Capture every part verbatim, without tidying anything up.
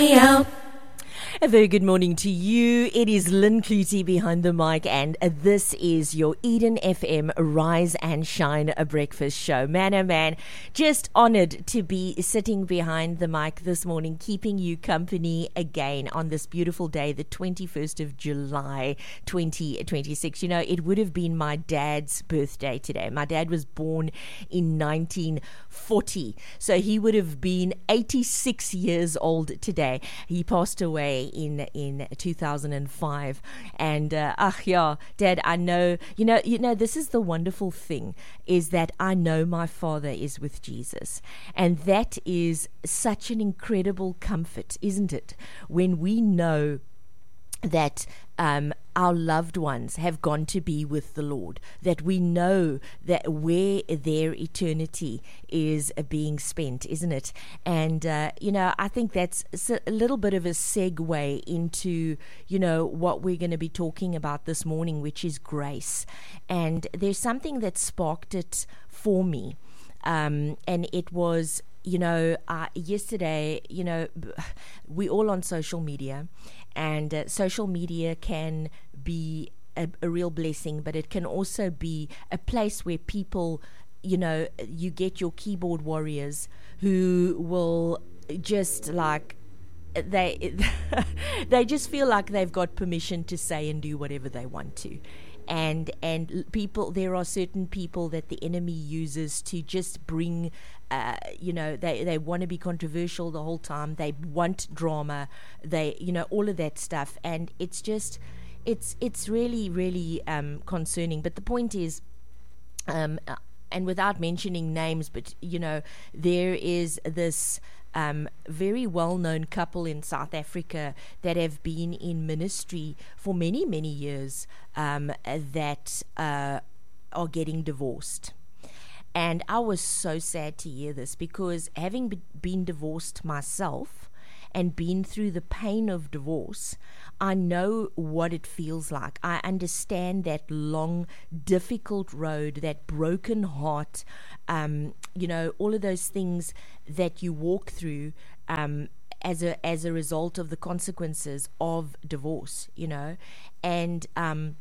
Radio. A very good morning to you. It is Lynn Clutie behind the mic, and this is your Eden F M Rise and Shine a Breakfast Show. Man, oh man, just honored to be sitting behind the mic this morning, keeping you company again on this beautiful day, the twenty-first of July, twenty twenty-six. You know, it would have been my dad's birthday today. My dad was born in nineteen forty, so he would have been eighty-six years old today. He passed away in in two thousand five, and uh, ah yeah, Dad, I know, you know, you know, this is the wonderful thing, is that I know my father is with Jesus, and that is such an incredible comfort, isn't it? When we know that um, our loved ones have gone to be with the Lord, that we know that where their eternity is uh, being spent, isn't it? And, uh, you know, I think that's a little bit of a segue into, you know, what we're going to be talking about this morning, which is grace. And there's something that sparked it for me, um, and it was, you know, uh, yesterday, you know, we all on social media, and uh, social media can be a, a real blessing, but it can also be a place where people, you know, you get your keyboard warriors who will just like, they they just feel like they've got permission to say and do whatever they want to. And and people, there are certain people that the enemy uses to just bring, uh, you know, they, they want to be controversial the whole time. They want drama. They, you know, all of that stuff. And it's just, it's it's really, really um, concerning. But the point is, um, and without mentioning names, but, you know, there is this Um, very well-known couple in South Africa that have been in ministry for many, many years um, that uh, are getting divorced. And I was so sad to hear this, because having be- been divorced myself and been through the pain of divorce, I know what it feels like. I understand that long, difficult road, that broken heart, um, you know, all of those things that you walk through um, as a as a result of the consequences of divorce, you know, and um,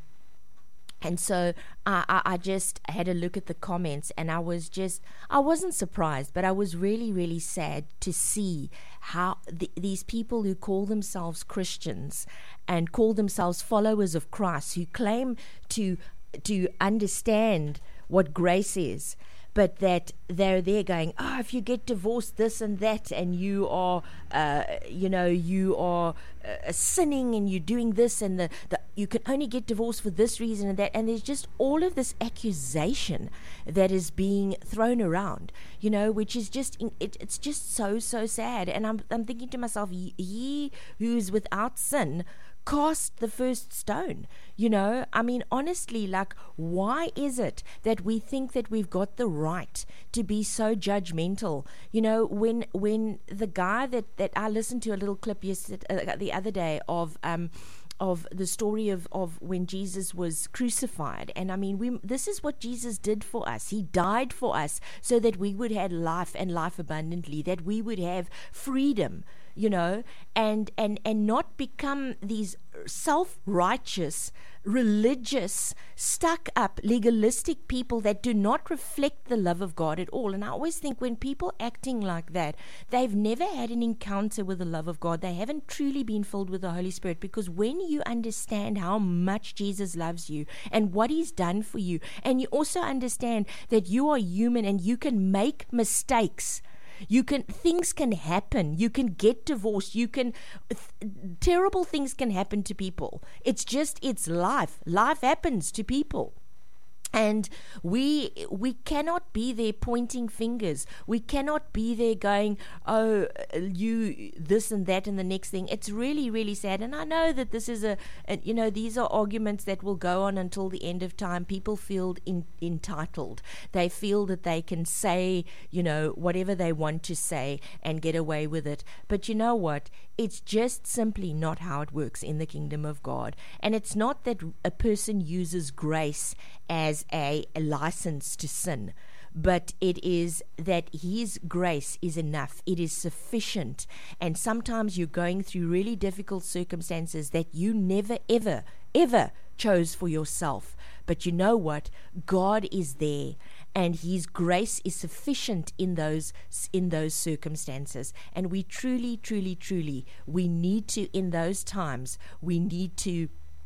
and so I, I, I just had a look at the comments, and I was just, I wasn't surprised, but I was really, really sad to see how the, these people who call themselves Christians and call themselves followers of Christ, who claim to to understand what grace is, but that they're there going, oh, if you get divorced, this and that, and you are, uh, you know, you are uh, sinning, and you're doing this, and the, the you can only get divorced for this reason and that, and there's just all of this accusation that is being thrown around, you know, which is just, it, it's just so, so sad. And I'm, I'm thinking to myself, he who is without sin, cast the first stone. You know, I mean, honestly, like, why is it that we think that we've got the right to be so judgmental? You know, when when the guy that, that I listened to a little clip yesterday, uh, the other day of um of the story of, of when Jesus was crucified. And I mean, we this is what Jesus did for us. He died for us so that we would have life, and life abundantly, that we would have freedom, you know, and and and not become these self-righteous, religious, stuck-up, legalistic people that do not reflect the love of God at all. And I always think, when people acting like that, they've never had an encounter with the love of God. They haven't truly been filled with the Holy Spirit, because when you understand how much Jesus loves you and what He's done for you, and you also understand that you are human and you can make mistakes, You can, things can happen. You can get divorced. You can, th- terrible things can happen to people. It's just, it's life. Life happens to people. And we we cannot be there pointing fingers. We cannot be there going, oh, you this and that and the next thing. It's really, really sad. And I know that this is a, a you know, these are arguments that will go on until the end of time. People feel in, entitled. They feel that they can say, you know, whatever they want to say and get away with it. But you know what? It's just simply not how it works in the kingdom of God. And it's not that a person uses grace as a, a license to sin. but it is that His grace is enough. It is sufficient. And sometimes you're going through really difficult circumstances that you never, ever, ever chose for yourself. But you know what? God is there, and His grace is sufficient in those in those circumstances. And we truly, truly, truly, we need to, in those times, we need to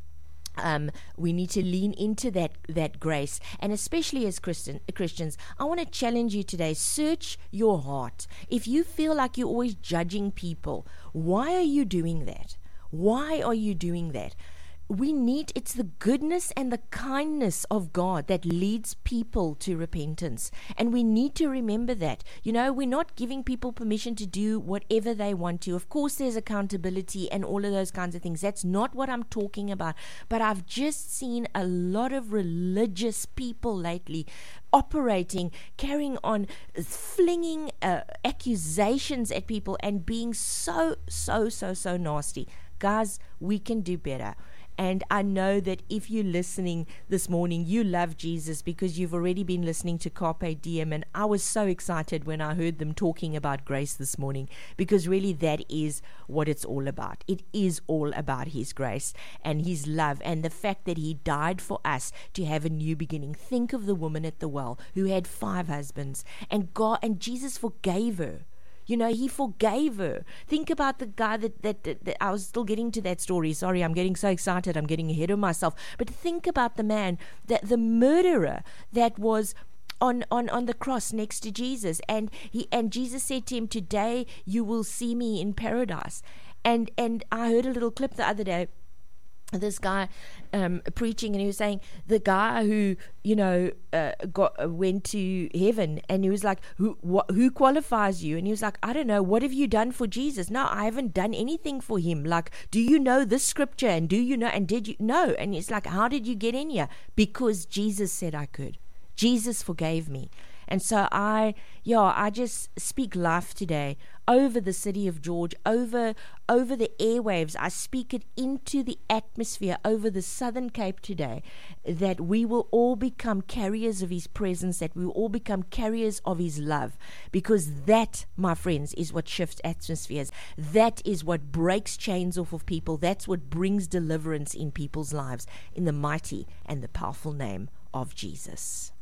Um, we need to lean into that that grace. And especially as Christian, Christians, I want to challenge you today. Search your heart. If you feel like you're always judging people, why are you doing that? Why are you doing that? We need, it's the goodness and the kindness of God that leads people to repentance. And we need to remember that. You know, we're not giving people permission to do whatever they want to. Of course, there's accountability and all of those kinds of things. That's not what I'm talking about. But I've just seen a lot of religious people lately operating, carrying on, flinging uh, accusations at people and being so, so, so, so nasty. Guys, we can do better. And I know that if you're listening this morning, you love Jesus because you've already been listening to Carpe Diem. And I was so excited when I heard them talking about grace this morning, because really that is what it's all about. It is all about His grace and His love, and the fact that He died for us to have a new beginning. Think of the woman at the well who had five husbands, and God and Jesus forgave her. You know, He forgave her. Think about the guy that, that, that, that I was still getting to that story. Sorry, I'm getting so excited. I'm getting ahead of myself. But think about the man, that the murderer that was on, on, on the cross next to Jesus. And he and Jesus said to him, "Today you will see me in paradise." And and I heard a little clip the other day, this guy um, preaching, and he was saying the guy who, you know, uh, got uh, went to heaven, and he was like, who wh- who qualifies you? And he was like, I don't know. What have you done for Jesus? No, I haven't done anything for Him. Like, do you know this scripture? And do you know? And did you know? And it's like, how did you get in here? Because Jesus said I could. Jesus forgave me. And so I, yeah, I just speak life today over the city of George, over over the airwaves. I speak it into the atmosphere over the Southern Cape today, that we will all become carriers of His presence, that we will all become carriers of His love, because that, my friends, is what shifts atmospheres. That is what breaks chains off of people. That's what brings deliverance in people's lives, in the mighty and the powerful name of Jesus.